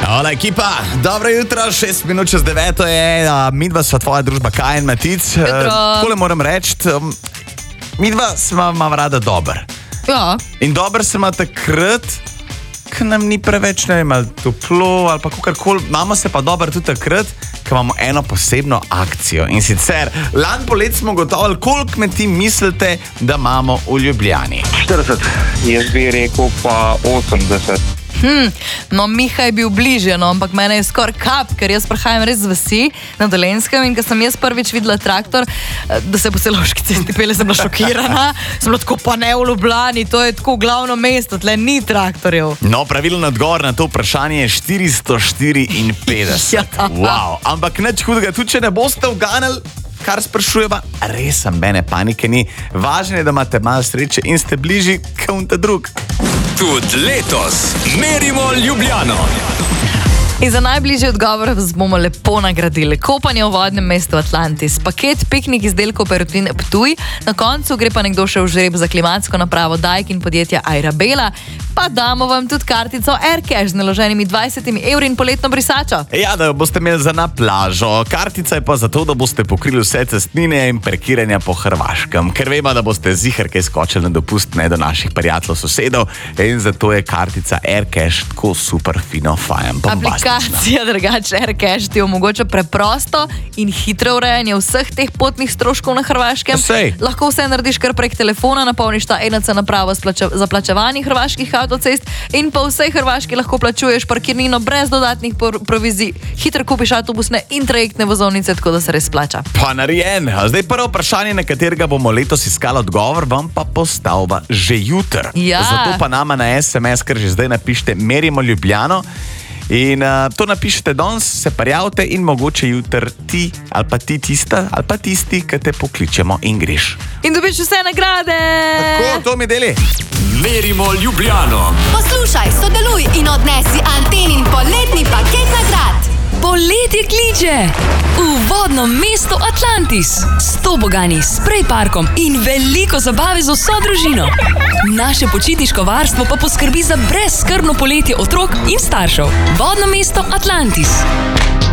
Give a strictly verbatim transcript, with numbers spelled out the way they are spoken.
Hvala ekipa, dobro jutro, šest minut čez deveto je, midva sva tvoja družba Kaj in Matic. Takole moram reči, midva sva ima rada dober. Ja. In dober se ima takrat, ko nam ni preveč, ne vem, ali toplo ali pa kakorkoli. Imamo se pa dober tudi takrat, ko imamo eno posebno akcijo. In sicer, lani polet smo gotovili, koliko kmetij mislite, da imamo v Ljubljani? štirideset. Jaz bi rekel pa osemdeset. Hm, no, Miha je bil bliže, no, ampak mene je skoraj kap, ker jaz prihajam res z vasi na Dolenjskem in ko sem jaz prvič videla traktor, da se po Celovški cesti pelje, sem bila šokirana. Sem bila tako, pa ne v Ljubljani, to je tako glavno mesto, tle ni traktorjev. No, pravilen odgovor na to vprašanje je štiristo štiriinpetdeset. Ja. Wow. Ampak nič hudega, tudi če ne boste uganili, kar sprašujeva, res mene panike ni. Važno je, da imate malo sreče in ste bližji k unta drug. Tudi letos merimo Ljubljano. In za najbližji odgovor vas bomo lepo nagradili. Kopanje v vodnem mestu Atlantis, paket piknik izdelkov Perutnine Ptuj, na koncu gre pa nekdo še v žreb za klimatsko napravo Dajk in podjetja Airabela, pa damo vam tudi kartico AirCash z naloženimi dvajsetimi evri in poletno brisačo. Ja, da jo boste imeli za na plažo. Kartica je pa zato, da boste pokrili vse cestnine in parkiranja po Hrvaškem, ker vemo, da boste ziher kaj skočili na dopust ne do naših prijateljev, sosedov, in zato je kartica AirCash tako super fino, fajn, bombastična. Aplikacija drugače AirCash ti omogoča preprosto in hitro urejanje vseh teh potnih stroškov na Hrvaškem. Sej. Lahko vse narediš kar prek telefona, napolniš ta E N C napravo za plačevanje hrvaških avtocest in po vsej Hrvaški lahko plačuješ parkirnino brez dodatnih provizij. Hitro kupiš avtobusne in trajektne vozovnice, tako da se res splača. Pa narejen. Zdaj prvo vprašanje, na katerega bomo letos iskali odgovor, vam pa postavlja že jutr. Ja. Zato pa nama na es em es, ker že zdaj napišite merimo Ljubljano. In uh, to napišete danes, se prijavite in mogoče jutr ti ali pa ti tista ali pa tisti, ki te pokličemo in greš. In dobiš vse nagrade! Tako, to mi deli. Merimo Ljubljano. Poslušaj, sodeluj in odnesi Antenin poletni paket nagrad. Poletje kliče v vodno mesto Atlantis. Sto bogani s spray parkom in veliko zabave z vso družino. Naše počitniško varstvo pa poskrbi za brezskrbno poletje otrok in staršev. Vodno mesto Atlantis.